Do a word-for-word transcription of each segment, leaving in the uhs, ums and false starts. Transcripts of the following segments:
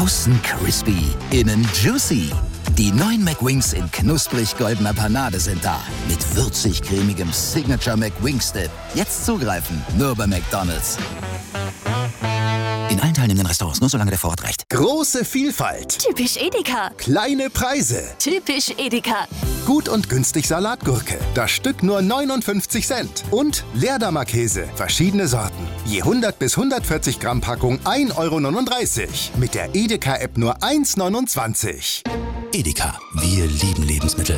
Außen crispy, innen juicy. Die neuen McWings in knusprig goldener Panade sind da. Mit würzig-cremigem Signature McWings-Dip. Jetzt zugreifen, nur bei McDonald's. In allen teilnehmenden Restaurants, nur solange der Vorrat reicht. Große Vielfalt. Typisch Edeka. Kleine Preise. Typisch Edeka. Gut und günstig Salatgurke. Das Stück nur neunundfünfzig Cent. Und Leerdammer Käse. Verschiedene Sorten. Je hundert bis hundertvierzig Gramm Packung ein Euro neununddreißig. Mit der Edeka-App nur eins neunundzwanzig. Edeka, wir lieben Lebensmittel.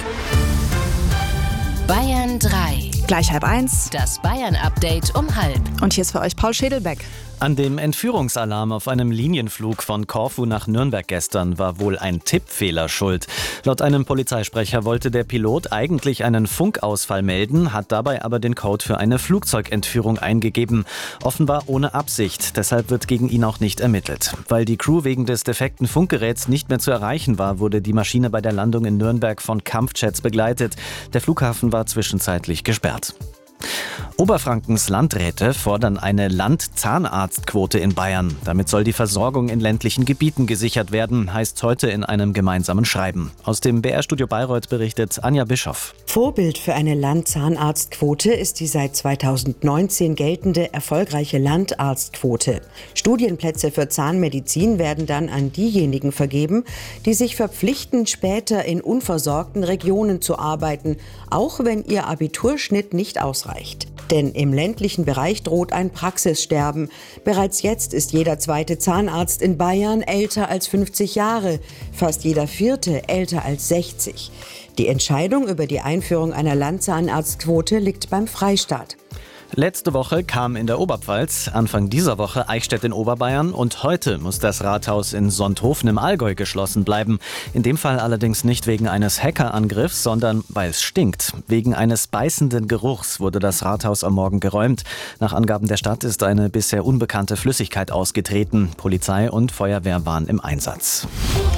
Bayern drei. Gleich halb eins. Das Bayern-Update um halb. Und hier ist für euch Paul Schädelbeck. An dem Entführungsalarm auf einem Linienflug von Korfu nach Nürnberg gestern war wohl ein Tippfehler schuld. Laut einem Polizeisprecher wollte der Pilot eigentlich einen Funkausfall melden, hat dabei aber den Code für eine Flugzeugentführung eingegeben. Offenbar ohne Absicht, deshalb wird gegen ihn auch nicht ermittelt. Weil die Crew wegen des defekten Funkgeräts nicht mehr zu erreichen war, wurde die Maschine bei der Landung in Nürnberg von Kampfjets begleitet. Der Flughafen war zwischenzeitlich gesperrt. Oberfrankens Landräte fordern eine Landzahnarztquote in Bayern. Damit soll die Versorgung in ländlichen Gebieten gesichert werden, heißt heute in einem gemeinsamen Schreiben. Aus dem B R-Studio Bayreuth berichtet Anja Bischoff. Vorbild für eine Landzahnarztquote ist die seit zweitausendneunzehn geltende erfolgreiche Landarztquote. Studienplätze für Zahnmedizin werden dann an diejenigen vergeben, die sich verpflichten, später in unversorgten Regionen zu arbeiten, auch wenn ihr Abiturschnitt nicht ausreicht. Denn im ländlichen Bereich droht ein Praxissterben. Bereits jetzt ist jeder zweite Zahnarzt in Bayern älter als fünfzig Jahre, fast jeder vierte älter als sechzig. Die Entscheidung über die Einführung einer Landzahnarztquote liegt beim Freistaat. Letzte Woche kam in der Oberpfalz, Anfang dieser Woche Eichstätt in Oberbayern und heute muss das Rathaus in Sonthofen im Allgäu geschlossen bleiben. In dem Fall allerdings nicht wegen eines Hackerangriffs, sondern weil es stinkt. Wegen eines beißenden Geruchs wurde das Rathaus am Morgen geräumt. Nach Angaben der Stadt ist eine bisher unbekannte Flüssigkeit ausgetreten. Polizei und Feuerwehr waren im Einsatz.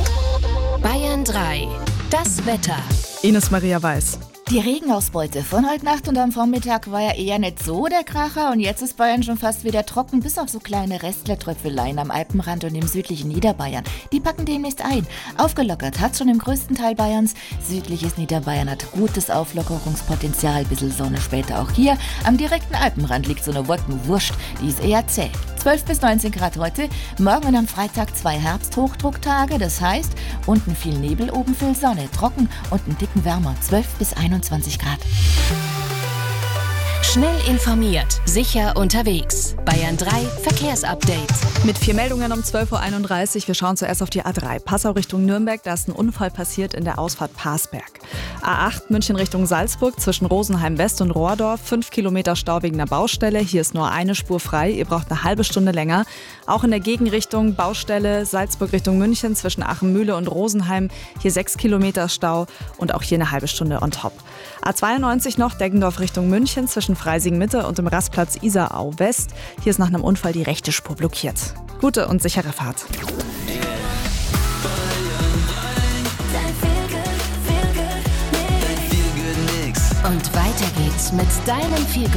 Bayern drei. Das Wetter. Ines Maria Weiß. Die Regenausbeute von heute Nacht und am Vormittag war ja eher nicht so der Kracher und jetzt ist Bayern schon fast wieder trocken, bis auf so kleine Restlertröpfeleien am Alpenrand und im südlichen Niederbayern. Die packen demnächst ein. Aufgelockert hat's schon im größten Teil Bayerns. Südliches Niederbayern hat gutes Auflockerungspotenzial, bisschen Sonne später auch hier. Am direkten Alpenrand liegt so eine Wolkenwurst, die ist eher zäh. zwölf bis neunzehn Grad heute, morgen und am Freitag zwei Herbsthochdrucktage, das heißt, unten viel Nebel, oben viel Sonne, trocken und einen Ticken wärmer, zwölf bis einundzwanzig Grad. Schnell informiert, sicher unterwegs. Bayern drei Verkehrsupdate. Mit vier Meldungen um zwölf Uhr einunddreißig. Wir schauen zuerst auf die A drei. Passau Richtung Nürnberg, da ist ein Unfall passiert in der Ausfahrt Parsberg. A acht München Richtung Salzburg zwischen Rosenheim West und Rohrdorf. fünf Kilometer Stau wegen einer Baustelle. Hier ist nur eine Spur frei. Ihr braucht eine halbe Stunde länger. Auch in der Gegenrichtung Baustelle Salzburg Richtung München zwischen Achenmühle und Rosenheim. Hier sechs Kilometer Stau und auch hier eine halbe Stunde on top. A zweiundneunzig noch Deggendorf Richtung München zwischen Freising Mitte und dem Rastplatz Isarau West. Hier ist nach einem Unfall die rechte Spur blockiert. Gute und sichere Fahrt. Und weiter geht's mit deinem Feelgood.